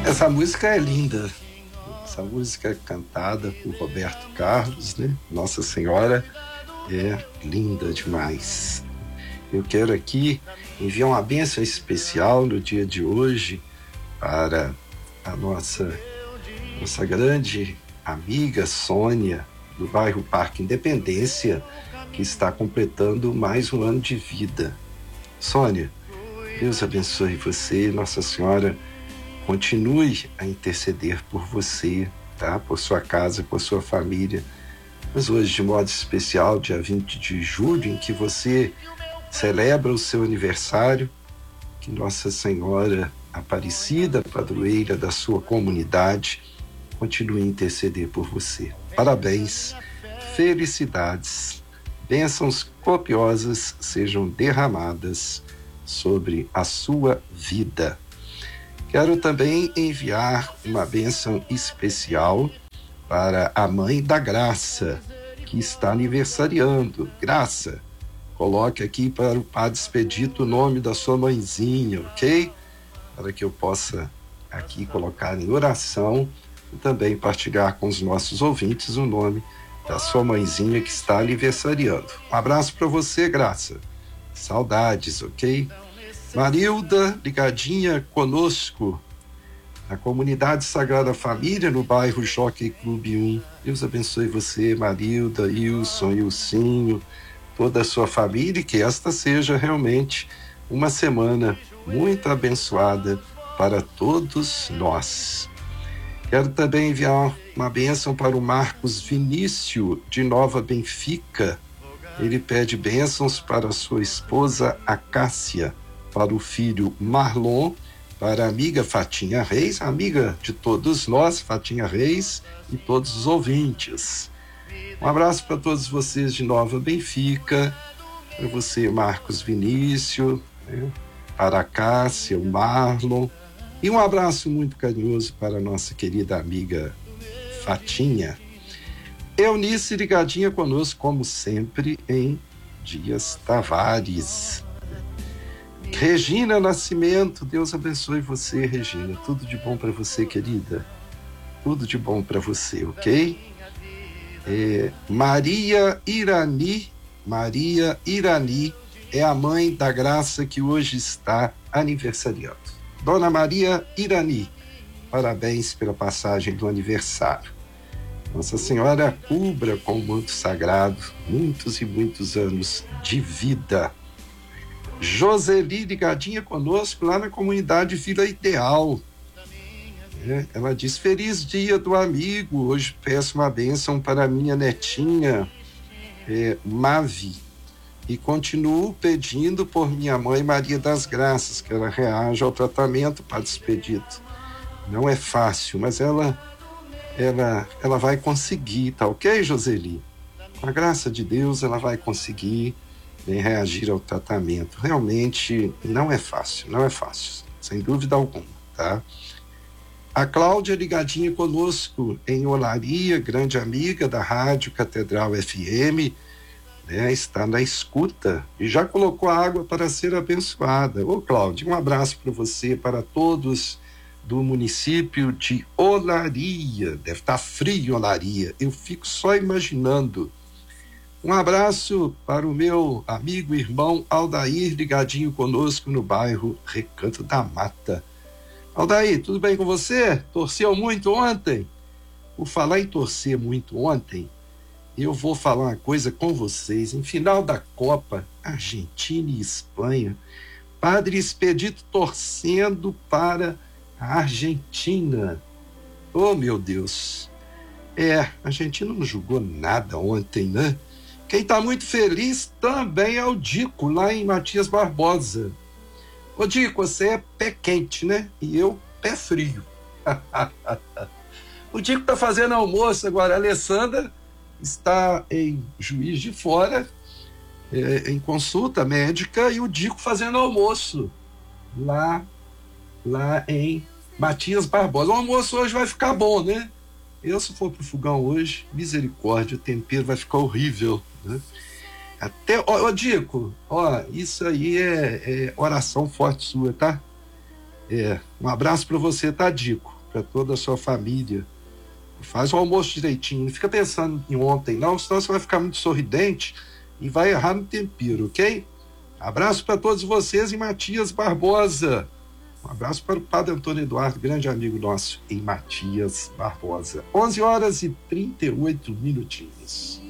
Essa música é linda. Essa música é cantada por Roberto Carlos, né? Nossa Senhora é linda demais. Eu quero aqui enviar uma bênção especial no dia de hoje para a nossa grande amiga Sônia, do bairro Parque Independência, que está completando mais um ano de vida. Sônia, Deus abençoe você, Nossa Senhora continue a interceder por você, tá? Por sua casa, por sua família. Mas hoje, de modo especial, dia 20 de julho, em que você celebra o seu aniversário, que Nossa Senhora Aparecida, padroeira da sua comunidade, continue a interceder por você. Parabéns, felicidades, bênçãos copiosas sejam derramadas sobre a sua vida. Quero também enviar uma bênção especial para a mãe da Graça, que está aniversariando. Graça, coloque aqui para o Padre Expedito o nome da sua mãezinha, ok? Para que eu possa aqui colocar em oração e também partilhar com os nossos ouvintes o nome da sua mãezinha que está aniversariando. Um abraço para você, Graça. Saudades, ok? Marilda, ligadinha conosco na comunidade Sagrada Família, no bairro Jockey Clube 1. Deus abençoe você, Marilda, Ilson, Ilcinho, toda a sua família, e que esta seja realmente uma semana muito abençoada para todos nós. Quero também enviar uma bênção para o Marcos Vinícius, de Nova Benfica. Ele pede bênçãos para sua esposa Acácia, para o filho Marlon, para a amiga Fatinha Reis, amiga de todos nós, Fatinha Reis, e todos os ouvintes. Um abraço para todos vocês de Nova Benfica, para você, Marcos Vinícius, né? Para a Cássia, o Marlon, e um abraço muito carinhoso para a nossa querida amiga Fatinha. Eunice ligadinha conosco, como sempre, em Dias Tavares. Regina Nascimento, Deus abençoe você, Regina. Tudo de bom para você, querida. Tudo de bom para você, ok? Maria Irani é a mãe da Graça que hoje está aniversariando. Dona Maria Irani, parabéns pela passagem do aniversário. Nossa Senhora cubra com o manto sagrado muitos e muitos anos de vida. Joseli ligadinha conosco lá na comunidade Vila Ideal. Ela diz: feliz dia do amigo, hoje peço uma bênção para a minha netinha Mavi, e continuo pedindo por minha mãe Maria das Graças, que ela reaja ao tratamento para Expedito. Não é fácil, mas ela vai conseguir, tá ok, Joseli? Com a graça de Deus, ela vai conseguir reagir ao tratamento. Realmente não é fácil, sem dúvida alguma, tá? A Cláudia ligadinha conosco em Olaria, grande amiga da Rádio Catedral FM, né, está na escuta e já colocou a água para ser abençoada. Ô Cláudia, um abraço para você, para todos do município de Olaria. Deve estar frio Olaria, eu fico só imaginando. Um abraço para o meu amigo e irmão Aldair, ligadinho conosco no bairro Recanto da Mata. Aldair, tudo bem com você? Torceu muito ontem? Por falar em torcer muito ontem, eu vou falar uma coisa com vocês. Em final da Copa, Argentina e Espanha, Padre Expedito torcendo para a Argentina. Oh, meu Deus. A Argentina não jogou nada ontem, né? Quem está muito feliz também é o Dico, lá em Matias Barbosa. Ô Dico, você é pé quente, né? E eu, pé frio. O Dico está fazendo almoço agora. A Alessandra está em Juiz de Fora, em consulta médica, e o Dico fazendo almoço lá em Matias Barbosa. O almoço hoje vai ficar bom, né? Eu, se for pro fogão hoje, misericórdia, o tempero vai ficar horrível, né? Até, Dico, isso aí é oração forte sua, tá? Um abraço para você, Tadico, para toda a sua família. Faz o almoço direitinho, não fica pensando em ontem não, senão você vai ficar muito sorridente e vai errar no tempero, ok? Abraço para todos vocês em Matias Barbosa. Um abraço para o Padre Antônio Eduardo, grande amigo nosso em Matias Barbosa. 11 horas e 38 minutinhos.